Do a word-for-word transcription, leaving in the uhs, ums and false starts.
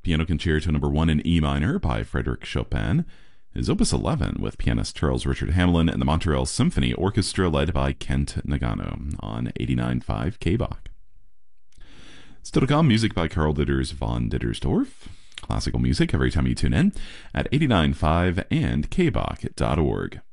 Piano Concerto Number One in E minor by Frédéric Chopin, is Opus eleven with pianist Charles Richard Hamelin and the Montreal Symphony Orchestra led by Kent Nagano on eighty-nine point five K B O C. Still to come, music by Karl Ditters von Dittersdorf. Classical music every time you tune in at eighty-nine point five and K B O C dot org.